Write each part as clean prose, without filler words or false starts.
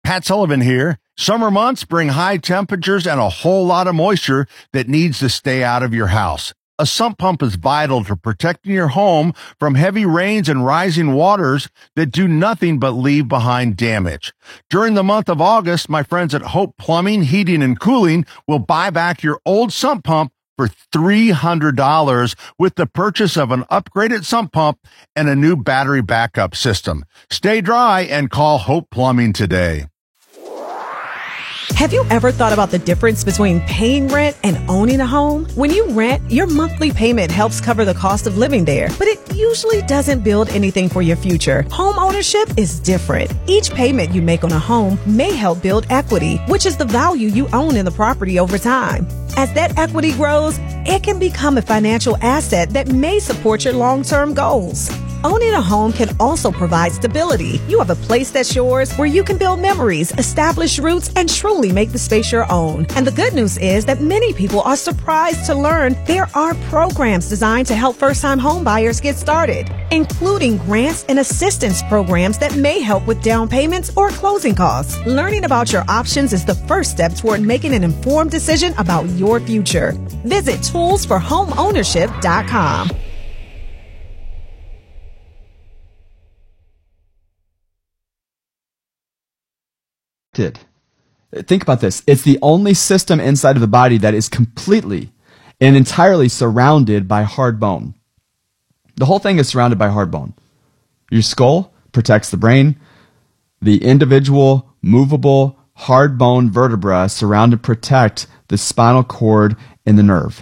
Pat Sullivan here. Summer months bring high temperatures and a whole lot of moisture that needs to stay out of your house. A sump pump is vital to protecting your home from heavy rains and rising waters that do nothing but leave behind damage. During the month of August, my friends at Hope Plumbing, Heating, and Cooling will buy back your old sump pump for $300 with the purchase of an upgraded sump pump and a new battery backup system. Stay dry and call Hope Plumbing today. Have you ever thought about the difference between paying rent and owning a home? When you rent, your monthly payment helps cover the cost of living there, but it usually doesn't build anything for your future. Home ownership is different. Each payment you make on a home may help build equity, which is the value you own in the property over time. As that equity grows, it can become a financial asset that may support your long-term goals. Owning a home can also provide stability. You have a place that's yours where you can build memories, establish roots, and truly make the space your own. And the good news is that many people are surprised to learn there are programs designed to help first-time home buyers get started, including grants and assistance programs that may help with down payments or closing costs. Learning about your options is the first step toward making an informed decision about your future. Visit toolsforhomeownership.com. Think about this. It's the only system inside of the body that is completely and entirely surrounded by hard bone. The whole thing is surrounded by hard bone. Your skull protects the brain. The individual movable hard bone vertebra surround and protect the spinal cord and the nerve.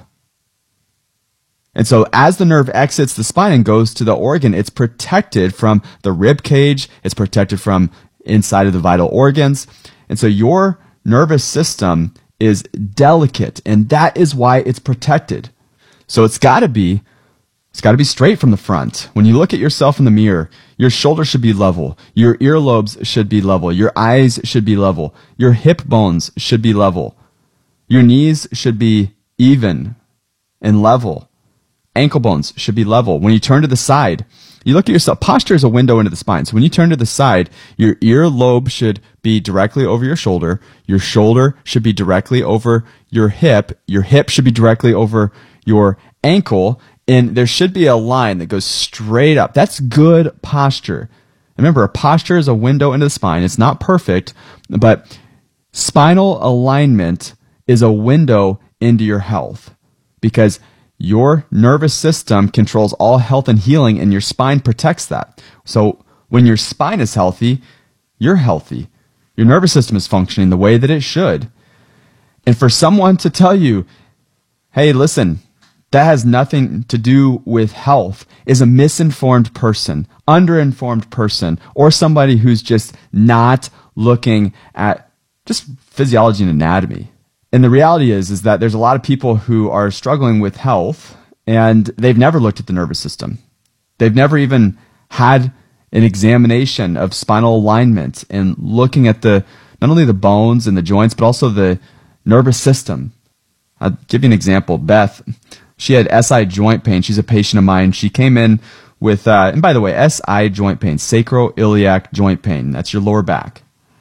And so as the nerve exits the spine and goes to the organ, it's protected from the rib cage. It's protected from inside of the vital organs. And so your nervous system is delicate, and that is why it's protected. So it's got to be straight from the front. When you look at yourself in the mirror, your shoulders should be level, your earlobes should be level, your eyes should be level, your hip bones should be level, your knees should be even and level, ankle bones should be level. When you turn to the side, you look at yourself. Posture is a window into the spine. So when you turn to the side, your earlobe should be directly over your shoulder should be directly over your hip should be directly over your ankle, and there should be a line that goes straight up. That's good posture. Remember, a posture is a window into the spine. It's not perfect, but spinal alignment is a window into your health, because your nervous system controls all health and healing, and your spine protects that. So when your spine is healthy, you're healthy. Your nervous system is functioning the way that it should. And for someone to tell you, hey, listen, that has nothing to do with health, is a misinformed person, underinformed person, or somebody who's just not looking at just physiology and anatomy. And the reality is that there's a lot of people who are struggling with health, and they've never looked at the nervous system. They've never even had an examination of spinal alignment and looking at not only the bones and the joints, but also the nervous system. I'll give you an example. Beth, she had SI joint pain. She's a patient of mine. She came in with, and by the way, SI joint pain, sacroiliac joint pain. That's your lower back.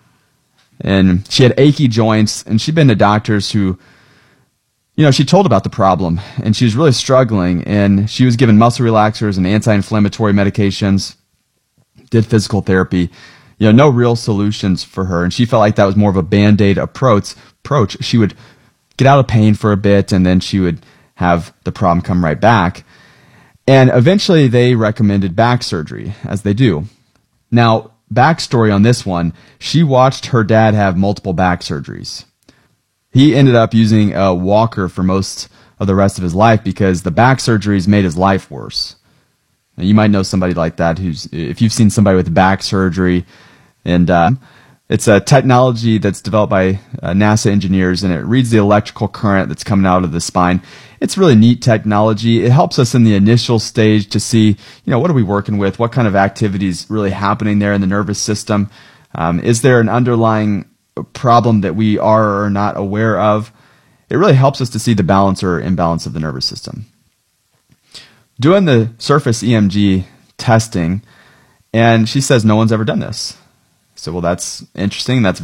And she had achy joints, and she'd been to doctors who, she told about the problem, and she was really struggling, and she was given muscle relaxers and anti-inflammatory medications, did physical therapy, no real solutions for her, and she felt like that was more of a Band-Aid approach. She would get out of pain for a bit, and then she would have the problem come right back. And eventually they recommended back surgery, as they do. Now, backstory on this one, she watched her dad have multiple back surgeries. He ended up using a walker for most of the rest of his life because the back surgeries made his life worse. Now, you might know somebody like that if you've seen somebody with back surgery, and it's a technology that's developed by NASA engineers, and it reads the electrical current that's coming out of the spine. It's really neat technology. It helps us in the initial stage to see, what are we working with? What kind of activities really happening there in the nervous system? Is there an underlying problem that we are or are not aware of? It really helps us to see the balance or imbalance of the nervous system. Doing the surface EMG testing, and she says no one's ever done this. So, well, that's interesting. That's